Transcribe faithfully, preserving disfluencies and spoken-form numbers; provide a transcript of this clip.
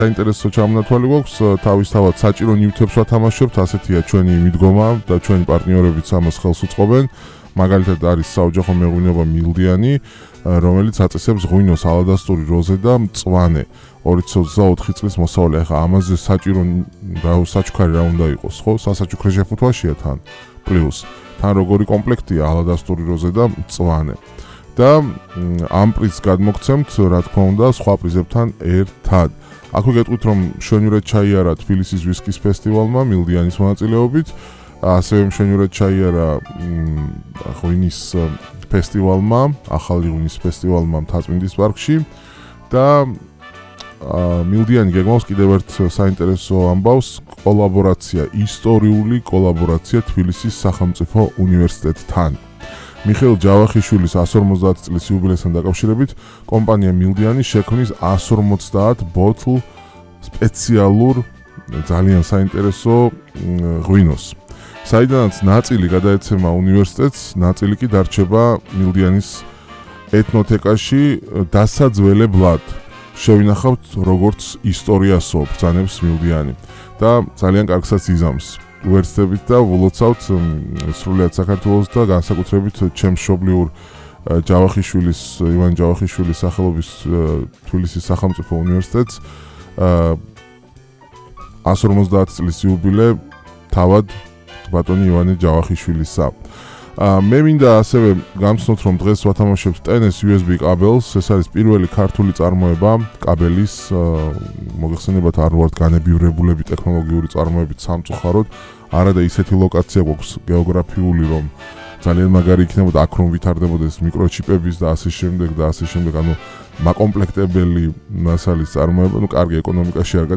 საინტერესო ჩამონათვალი გვაქვს თავისთავად საჭირო ნივთებს ვათამაშებთ, ასეთია ჩვენი მიდგომა და ჩვენი პარტნიორებიც ამას ხელს უწყობენ. მაგალითად არის საოჯახო მეღვინეობა მილდიანი, რომელიც აწესებს ღვინოს, ალადასტური, როზე და მწვანე. ორი ათას ოცდაოთხი წლის მოსავალი. ახლა ამაზე საჭირო რა საჩუქარი რა უნდა იყოს, ხო? სასაჩუქრე შეფუთვაშია თან. პლუს თან როგორი კომპლექტია ალადასტური, როზე და მწვანე. და ამ პრიზს გადმოგცემთ, რა თქმა უნდა, სხვა პრიზებთან ერთად. აქვე გეტყვით, რომ მშვენივრად ჩაიარა თბილისის ვისკის ფესტივალმა მილდიანის მონაწილეობით, ასევე მშვენივრად ჩაიარა ღვინის ფესტივალმა, ახალი ღვინის ფესტივალმა მთაწმინდის პარკში და მილდიანი გეგმავს კიდევ ერთ საინტერესო ამბავს, კოლაბორაცია, ისტორიული კოლაბორაცია თბილისის სახელმწიფო უნივერსიტეტთან. მიხეილ ჯავახიშვილის εκατს ორმოცდაათი წლის იუბილეასთან დაკავშირებით კომპანია მილდიანი შექმნის εκατს ორმოცდაათ ბოთლ სპეციალურ ძალიან საინტერესო ღვინოს. საიდანაც ნაწილი გადაეცემა უნივერსიტეტს, ნაწილი კი დარჩება მილდიანის ეთნოთეკაში დასაძველებლად. შევინახავთ როგორც ისტორიასო ბრძანებს მილდიანი და ძალიან კარგსაც იზამს. ვერცხებით და ვლოცავთ სრულიად საქართველოს და განსაკუთრებით ჩემს მშობლიურ ჯავახიშვილის, ივან ჯავახიშვილის სახელობის თბილისის სახელმწიფო უნივერსიტეტს εκατს ორმოცდაათი წლის იუბილე თავად ბატონი ივანე ჯავახიშვილისა. მე მინდა ასევე გამცნოთ, რომ დღეს ვათამაშებთ ტენეს იუ ეს ბი კაბელს. ეს არის პირველი ქართული წარმოება კაბელის, მოგეხსენებათ, არ ვართ განებივრებულები ტექნოლოგიური წარმოებით სამწუხაროდ, არა და ისეთი ლოკაცია გვაქვს გეოგრაფიული, რომ ძალიან მაგარი იქნებოდა აქ რომ ვითარდებოდეს მიკროჩიპების და ასე შემდეგ და ასე შემდეგ, ანუ მაკომპლექტებელი მასალის წარმოება, ну კარგი ეკონომიკაში არ